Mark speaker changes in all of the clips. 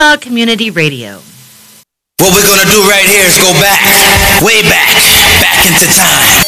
Speaker 1: Community Radio.
Speaker 2: What we're gonna do right here is go back, way back into time.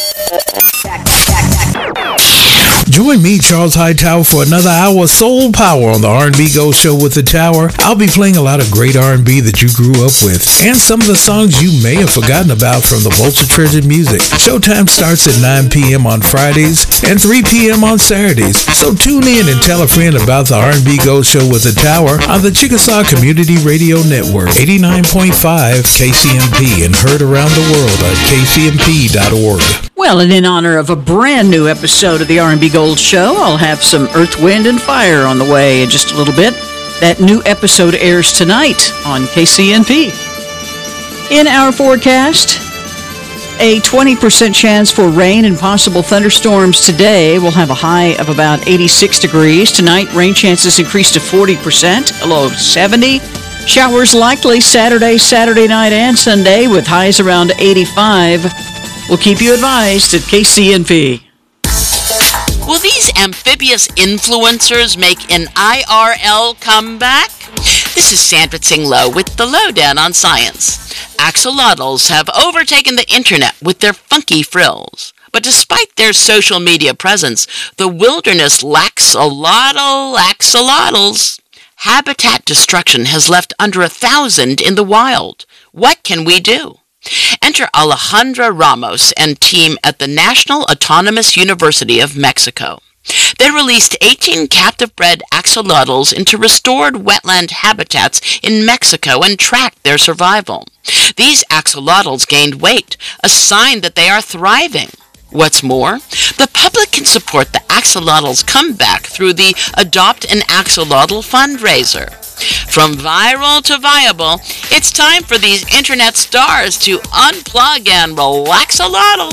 Speaker 3: Join me, Charles Hightower, for another hour of Soul Power on the R&B Go Show with the Tower. I'll be playing a lot of great R&B that you grew up with, and some of the songs you may have forgotten about from the vaults of treasured music. Showtime starts at 9 p.m. on Fridays and 3 p.m. on Saturdays. So tune in and tell a friend about the R&B Go Show with the Tower on the Chickasaw Community Radio Network, 89.5 KCMP, and heard around the world at kcmp.org.
Speaker 4: Well, and in honor of a brand new episode of the R&B Gold Show, I'll have some Earth, Wind, and Fire on the way in just a little bit. That new episode airs tonight on KCNP. In our forecast, a 20% chance for rain and possible thunderstorms today. We'll have a high of about 86 degrees. Tonight, rain chances increase to 40%, a low of 70. Showers likely Saturday night, and Sunday with highs around 85. We'll keep you advised at KCNP.
Speaker 5: Will these amphibious influencers make an IRL comeback? This is Sandra Tsing Loh with the Lowdown on Science. Axolotls have overtaken the internet with their funky frills. But despite their social media presence, the wilderness lacks a lot of axolotls. Habitat destruction has left under 1,000 in the wild. What can we do? Enter Alejandra Ramos and team at the National Autonomous University of Mexico. They released 18 captive-bred axolotls into restored wetland habitats in Mexico and tracked their survival. These axolotls gained weight, a sign that they are thriving. What's more, the public can support the axolotls' comeback through the Adopt an Axolotl fundraiser. From viral to viable, it's time for these internet stars to unplug and relax-a-lotl.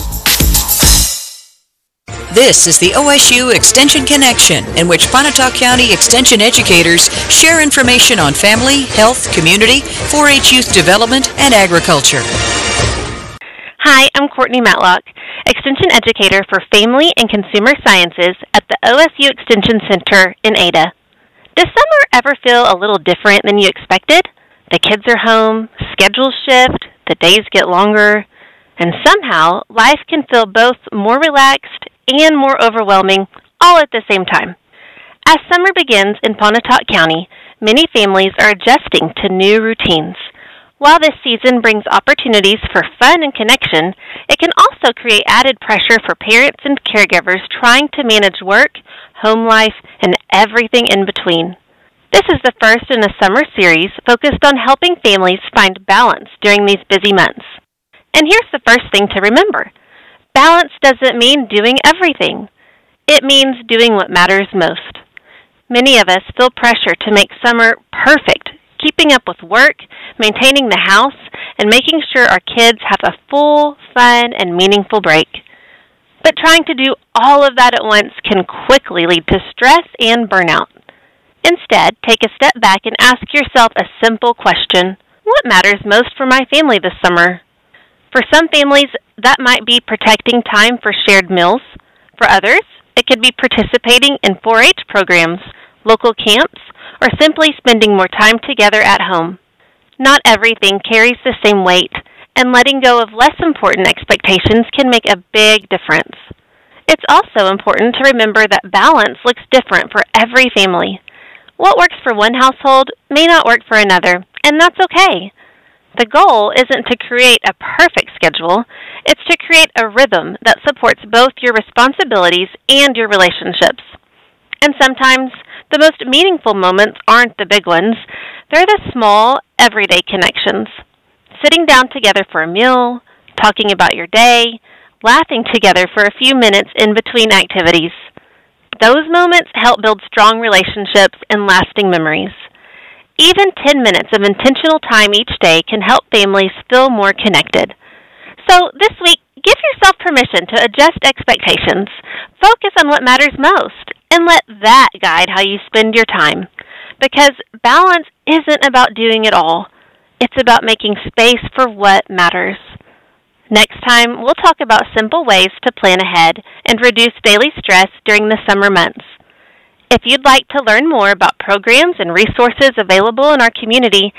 Speaker 6: This is the OSU Extension Connection, in which Pontotoc County Extension educators share information on family, health, community, 4-H youth development, and agriculture.
Speaker 7: Hi, I'm Courtney Matlock, Extension Educator for Family and Consumer Sciences at the OSU Extension Center in Ada. Does summer ever feel a little different than you expected? The kids are home, schedules shift, the days get longer, and somehow life can feel both more relaxed and more overwhelming all at the same time. As summer begins in Pontotoc County, many families are adjusting to new routines. While this season brings opportunities for fun and connection, it can also create added pressure for parents and caregivers trying to manage work, home life, and everything in between. This is the first in a summer series focused on helping families find balance during these busy months. And here's the first thing to remember. Balance doesn't mean doing everything. It means doing what matters most. Many of us feel pressure to make summer perfect, keeping up with work, maintaining the house, and making sure our kids have a full, fun, and meaningful break. But trying to do all of that at once can quickly lead to stress and burnout. Instead, take a step back and ask yourself a simple question. What matters most for my family this summer? For some families, that might be protecting time for shared meals. For others, it could be participating in 4-H programs, local camps, or simply spending more time together at home. Not everything carries the same weight, and letting go of less important expectations can make a big difference. It's also important to remember that balance looks different for every family. What works for one household may not work for another, and that's okay. The goal isn't to create a perfect schedule, it's to create a rhythm that supports both your responsibilities and your relationships. And sometimes, the most meaningful moments aren't the big ones, they're the small, everyday connections. Sitting down together for a meal, talking about your day, laughing together for a few minutes in between activities. Those moments help build strong relationships and lasting memories. Even 10 minutes of intentional time each day can help families feel more connected. So this week, give yourself permission to adjust expectations, focus on what matters most, and let that guide how you spend your time. Because balance isn't about doing it all. It's about making space for what matters. Next time, we'll talk about simple ways to plan ahead and reduce daily stress during the summer months. If you'd like to learn more about programs and resources available in our community,